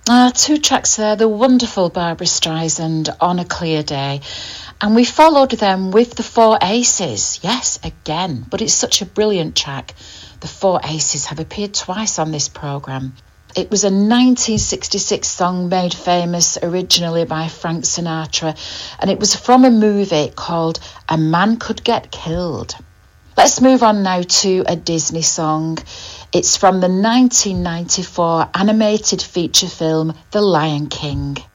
Two tracks there, the wonderful Barbra Streisand, On a Clear Day. And we followed them with the Four Aces. Yes, again, but it's such a brilliant track. The Four Aces have appeared twice on this programme. It was a 1966 song made famous originally by Frank Sinatra, and it was from a movie called A Man Could Get Killed. Let's move on now to a Disney song. It's from the 1994 animated feature film The Lion King.